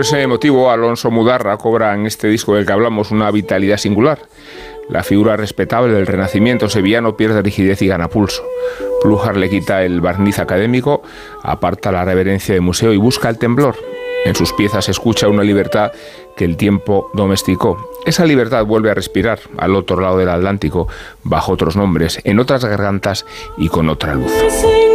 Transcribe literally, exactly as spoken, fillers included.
Por ese motivo, Alonso Mudarra cobra en este disco del que hablamos una vitalidad singular. La figura respetable del Renacimiento sevillano pierde rigidez y gana pulso. Plújar le quita el barniz académico, aparta la reverencia de museo y busca el temblor. En sus piezas se escucha una libertad que el tiempo domesticó. Esa libertad vuelve a respirar al otro lado del Atlántico, bajo otros nombres, en otras gargantas y con otra luz.